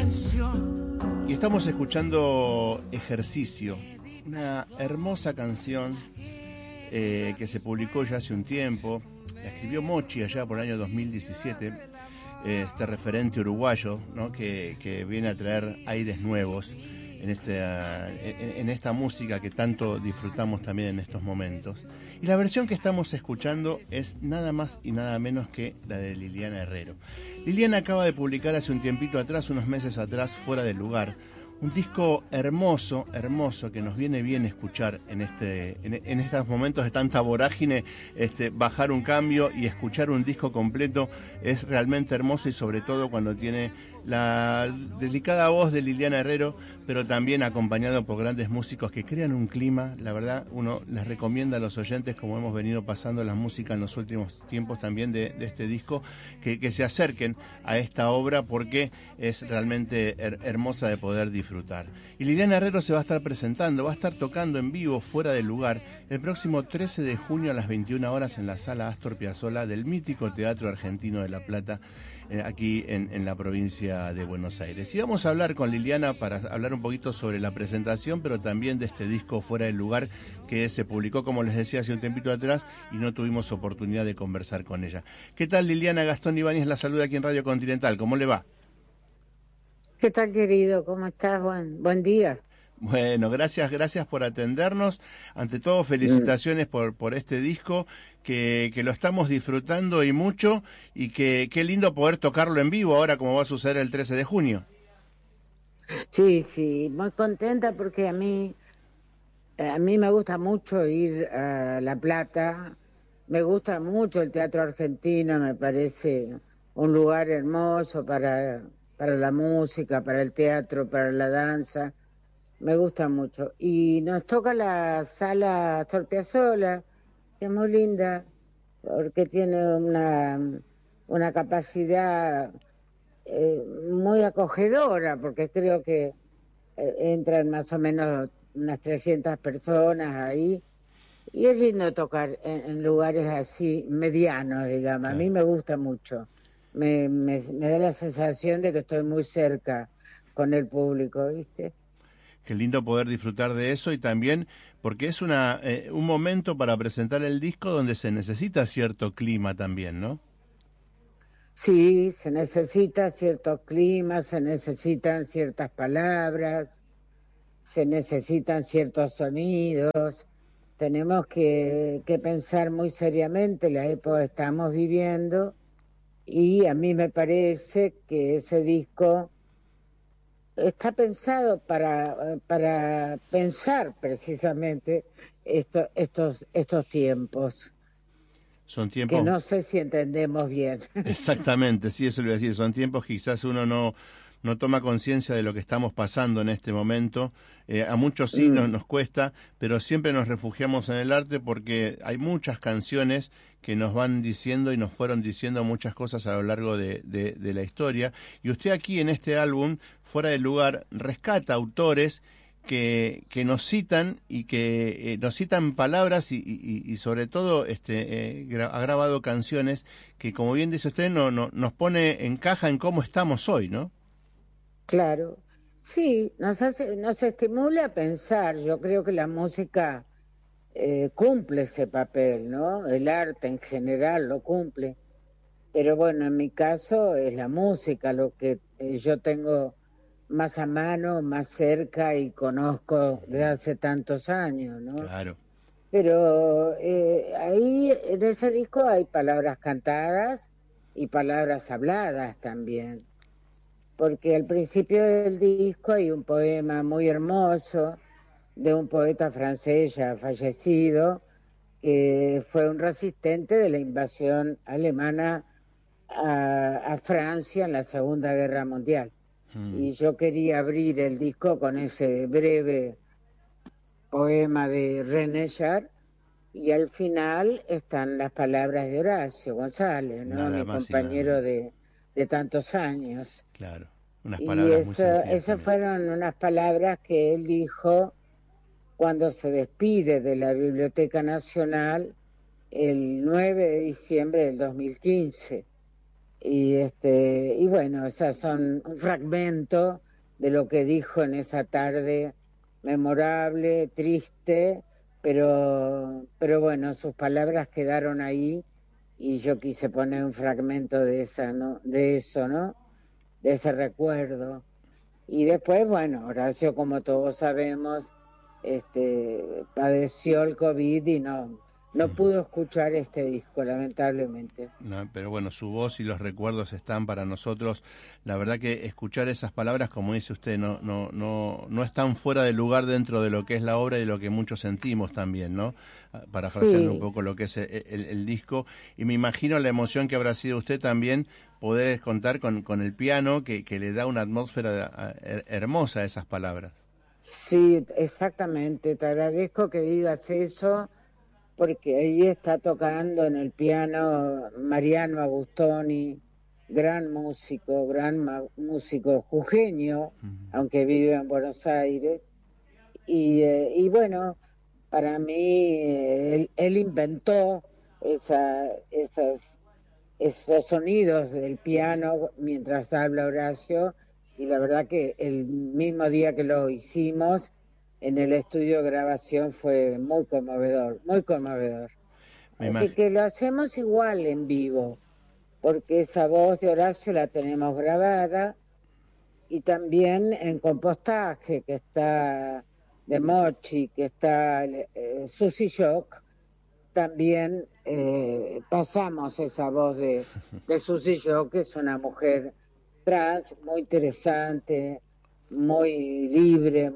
Y estamos escuchando Ejercicio, una hermosa canción que se publicó ya hace un tiempo. La escribió Mochi allá por el año 2017, este referente uruguayo, ¿no? que viene a traer aires nuevos en esta música que tanto disfrutamos también en estos momentos. Y la versión que estamos escuchando es nada más y nada menos que la de Liliana Herrero. Liliana acaba de publicar hace un tiempito atrás, unos meses atrás, Fuera del Lugar, un disco hermoso, hermoso, que nos viene bien escuchar en estos momentos de tanta vorágine. Bajar un cambio y escuchar un disco completo es realmente hermoso, y sobre todo cuando tiene la delicada voz de Liliana Herrero, pero también acompañado por grandes músicos que crean un clima. La verdad, uno les recomienda a los oyentes, como hemos venido pasando la música en los últimos tiempos también de este disco, que se acerquen a esta obra, porque es realmente hermosa de poder disfrutar. Y Liliana Herrero se va a estar presentando, va a estar tocando en vivo Fuera del Lugar el próximo 13 de junio a las 21 horas en la sala Astor Piazzolla del mítico Teatro Argentino de La Plata, aquí en la provincia de Buenos Aires. Y vamos a hablar con Liliana para hablar un poquito sobre la presentación, pero también de este disco Fuera del Lugar, que se publicó, como les decía, hace un tiempito atrás y no tuvimos oportunidad de conversar con ella. ¿Qué tal, Liliana? Gastón Ibáñez la saluda aquí en Radio Continental. ¿Cómo le va? ¿Qué tal, querido? ¿Cómo estás? Buen día. Bueno, gracias por atendernos. Ante todo, felicitaciones por este disco, que lo estamos disfrutando y mucho, y que qué lindo poder tocarlo en vivo ahora, como va a suceder el 13 de junio. Sí, muy contenta porque a mí me gusta mucho ir a La Plata, me gusta mucho el Teatro Argentino, me parece un lugar hermoso para la música, para el teatro, para la danza. Me gusta mucho. Y nos toca la sala Astor Piazzolla, que es muy linda, porque tiene una capacidad muy acogedora, porque creo que entran más o menos unas 300 personas ahí. Y es lindo tocar en lugares así, medianos, digamos. Claro. A mí me gusta mucho. Me da la sensación de que estoy muy cerca con el público, ¿viste? Qué lindo poder disfrutar de eso, y también porque es un momento para presentar el disco donde se necesita cierto clima también, ¿no? Sí, se necesita cierto clima, se necesitan ciertas palabras, se necesitan ciertos sonidos. Tenemos que pensar muy seriamente la época que estamos viviendo, y a mí me parece que ese disco está pensado para pensar precisamente estos tiempos, Son tiempos... que no sé si entendemos bien. Exactamente, sí, eso lo iba a decir. Son tiempos que quizás uno no toma conciencia de lo que estamos pasando en este momento. A muchos sí nos cuesta, pero siempre nos refugiamos en el arte, porque hay muchas canciones que nos van diciendo y nos fueron diciendo muchas cosas a lo largo de la historia. Y usted aquí en este álbum, Fuera del Lugar, rescata autores que nos citan, y que nos citan palabras, y sobre todo ha grabado canciones que, como bien dice usted, nos pone en caja en cómo estamos hoy, ¿no? Claro, sí, nos estimula a pensar. Yo creo que la música cumple ese papel, ¿no? El arte en general lo cumple. Pero bueno, en mi caso es la música lo que yo tengo más a mano, más cerca, y conozco desde hace tantos años, ¿no? Claro. Pero ahí en ese disco hay palabras cantadas y palabras habladas también, porque al principio del disco hay un poema muy hermoso de un poeta francés ya fallecido, que fue un resistente de la invasión alemana a Francia en la Segunda Guerra Mundial. Y yo quería abrir el disco con ese breve poema de René Char, y al final están las palabras de Horacio González, ¿no? Nada Mi más y nada menos. compañero de tantos años. Claro, unas Y palabras muy sentidas esas también. fueron unas palabras que él dijo cuando se despide de la Biblioteca Nacional el 9 de diciembre del 2015. y bueno, esas son un fragmento de lo que dijo en esa tarde memorable, triste, pero bueno, sus palabras quedaron ahí y yo quise poner un fragmento de esa, ¿no? De eso, ¿no? De ese recuerdo. Y después, bueno, Horacio, como todos sabemos, padeció el COVID y no pudo escuchar este disco, lamentablemente. No, pero bueno, su voz y los recuerdos están para nosotros. La verdad que escuchar esas palabras, como dice usted, no están fuera de lugar dentro de lo que es la obra y de lo que muchos sentimos también, ¿no? Parafraseando un Sí, poco lo que es el disco. Y me imagino la emoción que habrá sido usted también poder contar con el piano que le da una atmósfera hermosa a esas palabras. sí, exactamente. Te agradezco que digas eso, porque ahí está tocando en el piano Mariano Agustoni, gran músico jujeño, aunque vive en Buenos Aires. Y bueno, para mí él inventó esas esos sonidos del piano mientras habla Horacio, y la verdad que el mismo día que lo hicimos en el estudio de grabación fue muy conmovedor, muy conmovedor. Me Así imagino. que lo hacemos igual en vivo, porque esa voz de Horacio la tenemos grabada y también en compostaje, que está de Mochi, que está Susy Shock, también pasamos esa voz de Susy Shock, que es una mujer trans muy interesante, muy libre,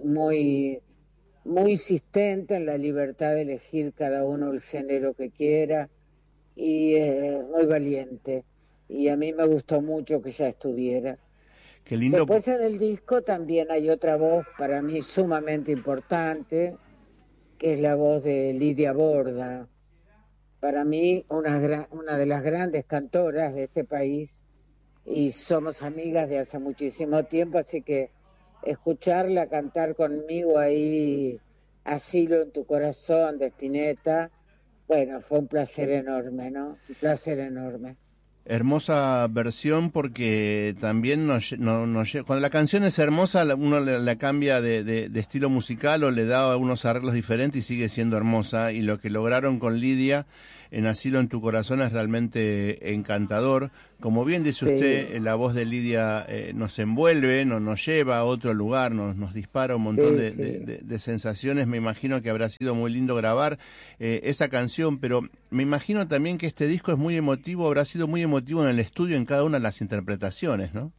muy insistente en la libertad de elegir cada uno el género que quiera y muy valiente. Y a mí me gustó mucho que ella estuviera. Qué lindo. Después en el disco también hay otra voz para mí sumamente importante, que es la voz de Lidia Borda, para mí una de las grandes cantoras de este país, y somos amigas de hace muchísimo tiempo, así que escucharla cantar conmigo ahí Asilo en tu corazón de Spinetta, bueno, fue un placer enorme, ¿no? Un placer enorme. Hermosa versión porque también cuando la canción es hermosa uno la cambia de estilo musical o le da unos arreglos diferentes y sigue siendo hermosa, y lo que lograron con Lidia en Asilo en tu corazón es realmente encantador. Como bien dice Sí, usted, la voz de Lidia nos envuelve, nos lleva a otro lugar, nos dispara un montón sí, sí. de sensaciones. Me imagino que habrá sido muy lindo grabar esa canción, pero me imagino también que este disco es muy emotivo, habrá sido muy emotivo en el estudio en cada una de las interpretaciones, ¿no?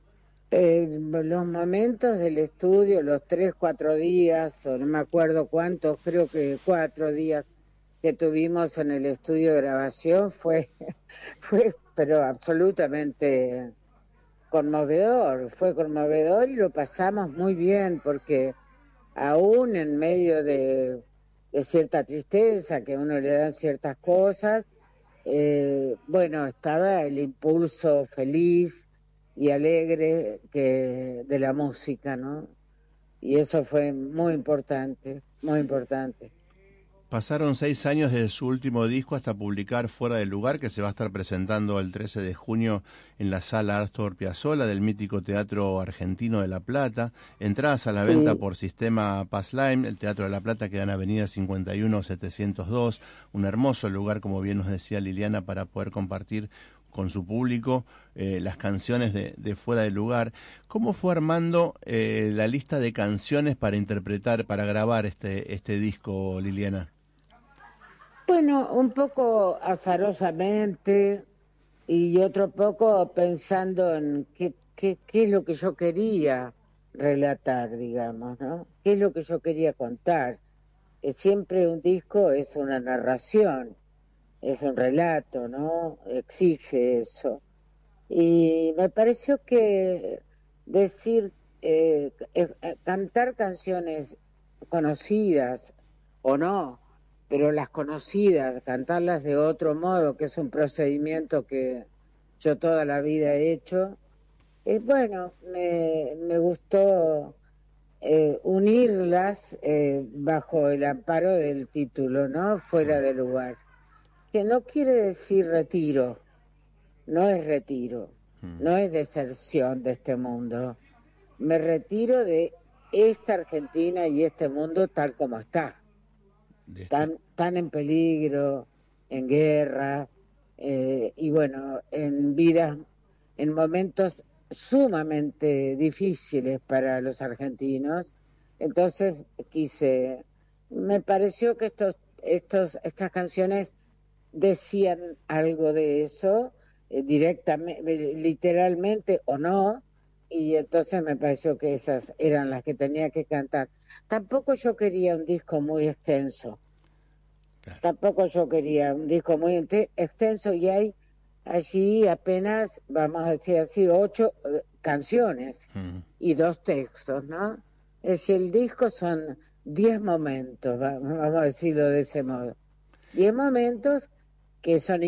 Los momentos del estudio, los 3, 4 días, o no me acuerdo cuántos, creo que 4 días que tuvimos en el estudio de grabación fue, pero absolutamente conmovedor, fue conmovedor y lo pasamos muy bien porque aún en medio de cierta tristeza que a uno le dan ciertas cosas, bueno, estaba el impulso feliz y alegre de la música, ¿no? Y eso fue muy importante, muy importante. Pasaron 6 años desde su último disco hasta publicar Fuera del Lugar, que se va a estar presentando el 13 de junio en la sala Astor Piazzolla del mítico Teatro Argentino de La Plata. Entradas a la venta Sí, por sistema Passline. El Teatro de La Plata queda en Avenida 51-702. Un hermoso lugar, como bien nos decía Liliana, para poder compartir con su público las canciones de Fuera del Lugar. ¿Cómo fue armando la lista de canciones para interpretar, para grabar este disco, Liliana? bueno, un poco azarosamente y otro poco pensando en qué es lo que yo quería relatar, digamos, ¿no? ¿Qué es lo que yo quería contar? Siempre un disco es una narración, es un relato, ¿no? Exige eso. Y me pareció que decir, cantar canciones conocidas o no, pero las conocidas, cantarlas de otro modo, que es un procedimiento que yo toda la vida he hecho, bueno, me gustó unirlas bajo el amparo del título, ¿no? Fuera de lugar, que no quiere decir retiro, no es retiro, no es deserción de este mundo. Me retiro de esta Argentina y este mundo tal como está, tan en peligro, en guerra, y bueno, en vidas, en momentos sumamente difíciles para los argentinos. Entonces me pareció que estas canciones decían algo de eso, directamente, literalmente o no, y entonces me pareció que esas eran las que tenía que cantar. Tampoco yo quería un disco muy extenso, Claro. tampoco yo quería un disco muy extenso, y hay allí apenas, vamos a decir así, 8 canciones y 2 textos, ¿no? Es decir, el disco son 10 momentos, vamos a decirlo de ese modo. 10 momentos que son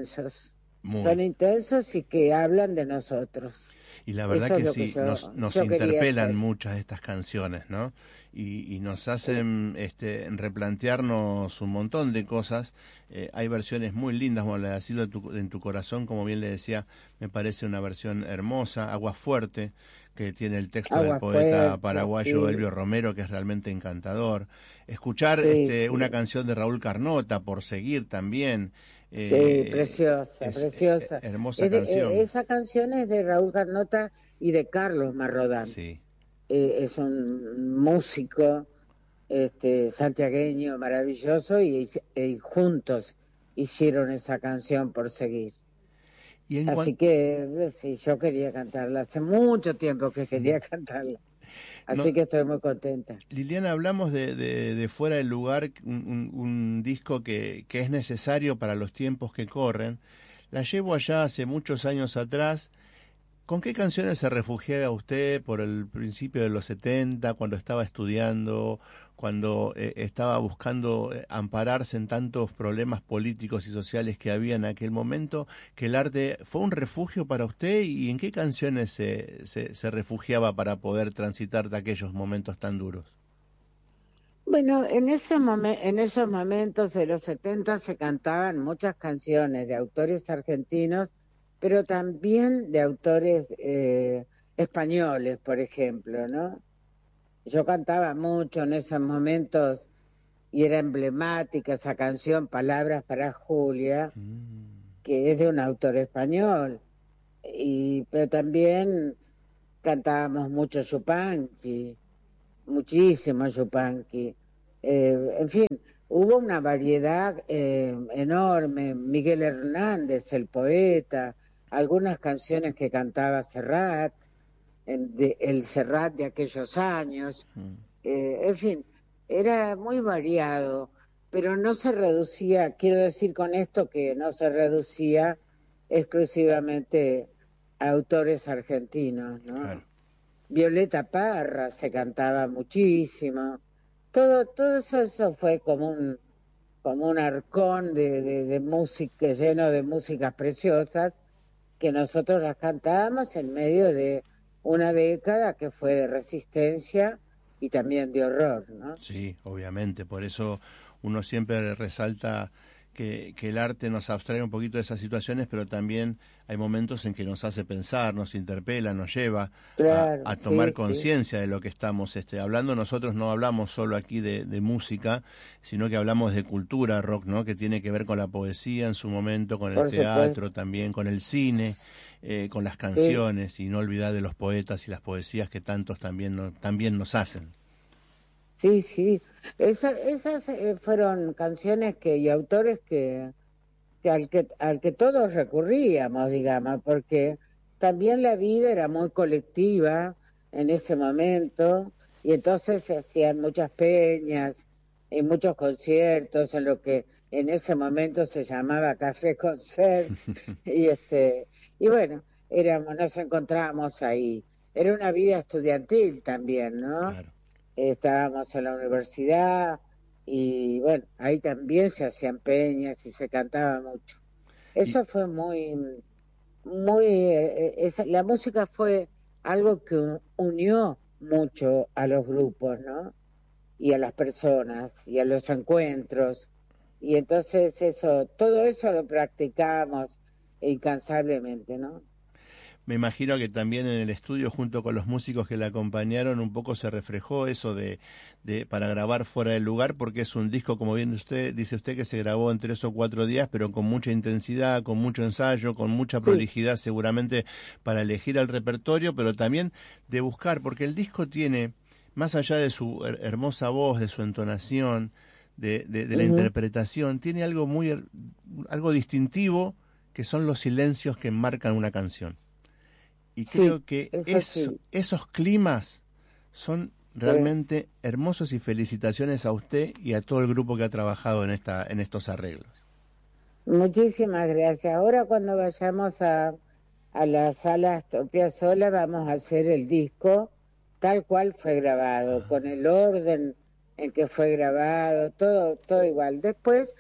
intensos y que hablan de nosotros. Y la verdad Eso es que lo que sí, nos yo quería interpelan hacer. muchas de estas canciones, ¿no? Y nos hacen replantearnos un montón de cosas. Hay versiones muy lindas, como la de Asilo en tu corazón, como bien le decía, me parece una versión hermosa. Agua Fuerte, que tiene el texto del Agua poeta fuerte, paraguayo sí, Elvio Romero, que es realmente encantador. Escuchar sí, una sí, canción de Raúl Carnota, Por Seguir, también. sí, preciosa, Es preciosa. hermosa canción. Esa canción es de Raúl Carnota y de Carlos Marrodán. Sí. Es un músico santiagueño maravilloso, y juntos hicieron esa canción Por Seguir. Y en Así cuanto... que sí, yo quería cantarla, hace mucho tiempo que quería cantarla, No, así que estoy muy contenta. Liliana, hablamos de Fuera del Lugar, un disco que es necesario para los tiempos que corren. La llevo allá hace muchos años atrás. ¿Con qué canciones se refugiaba usted por el principio de los 70, cuando estaba estudiando, cuando estaba buscando ampararse en tantos problemas políticos y sociales que había en aquel momento, que el arte fue un refugio para usted? ¿Y en qué canciones se refugiaba para poder transitar de aquellos momentos tan duros? Bueno, en esos momentos de los 70 se cantaban muchas canciones de autores argentinos, pero también de autores españoles, por ejemplo, ¿no? Yo cantaba mucho en esos momentos y era emblemática esa canción, Palabras para Julia, que es de un autor español. Pero también cantábamos mucho Yupanqui, muchísimo Yupanqui. En fin, hubo una variedad enorme. Miguel Hernández, el poeta, algunas canciones que cantaba Serrat, el Serrat de aquellos años. En fin, era muy variado, pero no se reducía, quiero decir con esto que no se reducía exclusivamente a autores argentinos, Claro. ¿no? Violeta Parra se cantaba muchísimo. Todo eso fue como un arcón de música, lleno de músicas preciosas, que nosotros las cantábamos en medio de una década que fue de resistencia y también de horror, ¿no? Sí, obviamente, por eso uno siempre resalta que el arte nos abstrae un poquito de esas situaciones, pero también hay momentos en que nos hace pensar, nos interpela, nos lleva Claro, a tomar sí, sí, conciencia de lo que estamos hablando. Nosotros no hablamos solo aquí de música, sino que hablamos de cultura rock, ¿no? Que tiene que ver con la poesía en su momento, con el por teatro, supuesto. también con el cine, con las Sí, canciones, y no olvidar de los poetas y las poesías que tantos también nos hacen. sí, sí. Esas fueron canciones y autores al que todos recurríamos, digamos, porque también la vida era muy colectiva en ese momento, y entonces se hacían muchas peñas y muchos conciertos en lo que en ese momento se llamaba Café Concert, y y bueno, nos encontrábamos ahí. Era una vida estudiantil también, ¿no? Claro. Estábamos en la universidad, y bueno, ahí también se hacían peñas y se cantaba mucho. Y, Eso fue la música fue algo que unió mucho a los grupos, ¿no? Y a las personas y a los encuentros. Y entonces todo eso lo practicamos incansablemente, ¿no? Me imagino que también en el estudio, junto con los músicos que le acompañaron, un poco se reflejó eso para grabar fuera del lugar, porque es un disco, como bien dice usted, que se grabó en 3 o 4 días, pero con mucha intensidad, con mucho ensayo, con mucha Sí. prolijidad seguramente para elegir el repertorio, pero también de buscar, porque el disco tiene, más allá de su hermosa voz, de su entonación, de la Ujú. interpretación, tiene algo algo distintivo, que son los silencios que enmarcan una canción. Y Sí, creo que eso sí. esos climas son Sí. realmente hermosos, y felicitaciones a usted y a todo el grupo que ha trabajado en estos arreglos. Muchísimas gracias. Ahora cuando vayamos a la sala Astor Piazzolla vamos a hacer el disco tal cual fue grabado, con el orden en que fue grabado, todo igual. Después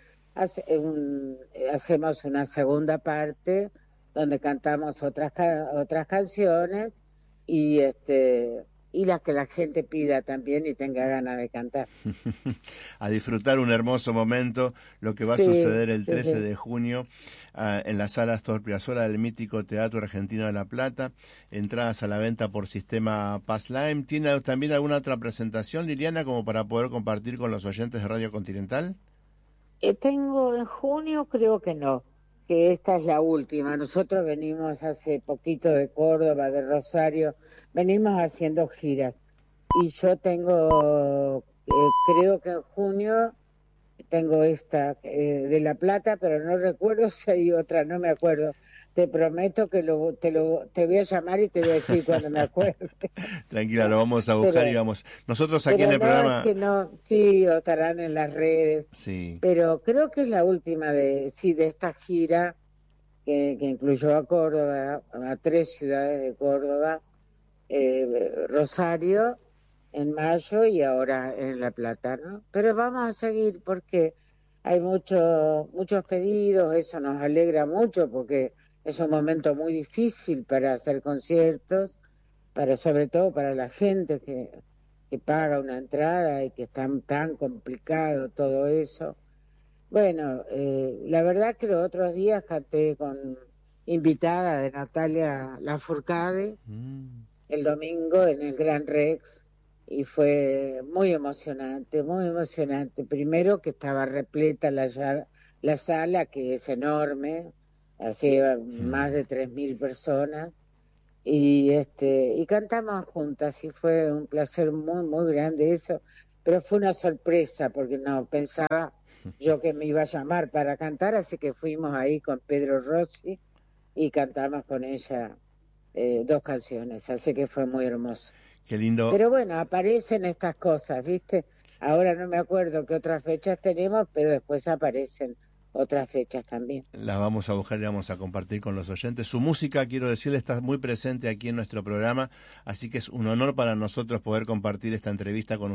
hacemos una segunda parte donde cantamos otras canciones y y las que la gente pida también y tenga ganas de cantar. A disfrutar un hermoso momento, lo que va a Sí, suceder el sí, 13 sí. de junio en la sala Astor Piazzolla del mítico Teatro Argentino de La Plata. Entradas a la venta por sistema Passlime. ¿Tiene también alguna otra presentación, Liliana, como para poder compartir con los oyentes de Radio Continental? Tengo en junio, creo que no, que esta es la última. Nosotros venimos hace poquito de Córdoba, de Rosario, venimos haciendo giras. Y yo tengo, creo que en junio tengo esta de La Plata, pero no recuerdo si hay otra, no me acuerdo. Te prometo que te voy a llamar y te voy a decir cuando me acuerde. Tranquila, lo vamos a buscar y Pero vamos. Nosotros aquí en pero el no, es programa, que no, sí, o estarán en las redes, sí. pero creo que es la última sí, de esta gira que incluyó a Córdoba, a 3 ciudades de Córdoba, Rosario en mayo y ahora en La Plata, ¿no? Pero vamos a seguir porque hay muchos pedidos, eso nos alegra mucho porque es un momento muy difícil para hacer conciertos, sobre todo para la gente que paga una entrada y que está tan complicado todo eso. Bueno, la verdad que los otros días canté con invitada de Natalia Lafourcade Mm. el domingo en el Gran Rex y fue muy emocionante, muy emocionante. Primero que estaba repleta la sala, que es enorme, así más Mm. de 3.000 personas y cantamos juntas y fue un placer muy, muy grande eso, pero fue una sorpresa porque no pensaba yo que me iba a llamar para cantar, así que fuimos ahí con Pedro Rossi y cantamos con ella 2 canciones, así que fue muy hermoso. Qué lindo. Pero bueno, aparecen estas cosas, ¿viste? Ahora no me acuerdo qué otras fechas tenemos, pero después aparecen otras fechas también. Las vamos a buscar y vamos a compartir con los oyentes. Su música, quiero decirle, está muy presente aquí en nuestro programa, así que es un honor para nosotros poder compartir esta entrevista con